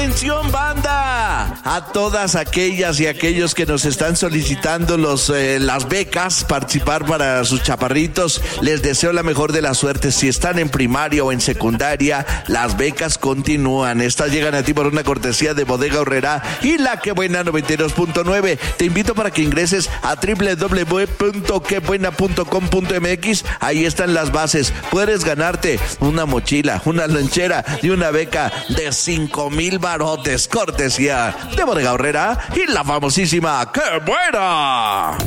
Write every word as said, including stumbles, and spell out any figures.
¡Atención, banda! A todas aquellas y aquellos que nos están solicitando los, eh, las becas, participar para sus chaparritos, les deseo la mejor de las suertes. Si están en primaria o en secundaria, las becas continúan. Estas llegan a ti por una cortesía de Bodega Aurrerá y La Que Buena noventa y dos punto nueve. Te invito para que ingreses a doble u doble u doble u punto que buena punto com punto m x. Ahí están las bases. Puedes ganarte una mochila, una lonchera y una beca de cinco mil barotes, cortesía de Bodega Aurrerá y la famosísima ¡Qué Buena!